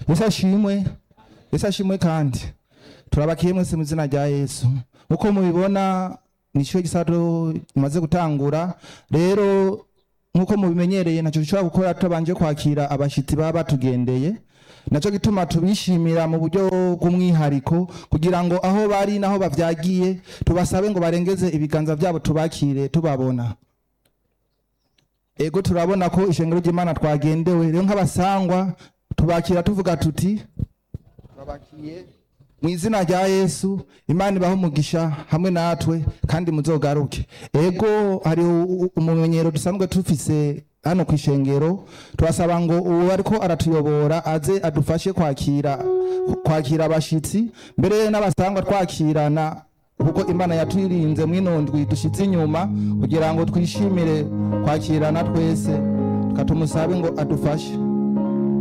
Yesu ashimwe kandi turabakiye mwese mu izina rya Yesu. Uko mubibona nico gisato imaze gutangura, rero nkuko mubimenyereye naco dushobora gukora tutabanje kwakira abashitsi baba batugendeye, naco gituma tubishimira mu buryo bw'umwihariko kugira ngo aho bari naho bavyagiye tubasabe ngo barengeze ibiganza byabo tubakire tubabona. Ego turabona ko ishengero ry'Imana twagendewe, rero nk'abasangwa tubakira tuvuga tuti turabakiye mu izina rya Yesu, Imana ibaho umugisha hamwe natwe kandi muzogaruke. Ego hari umumenyero dusanzwe tufise hano kwishengero, turasaba ngo uwo ariko aratuyobora aze adufashe kwakira abashitsi mbere n'abasangwa twakirana, kuko Imana yaturinze mwinondwi dushitse inyuma kugira ngo twishimire kwakirana twese, tukatumusabe ngo adufashe.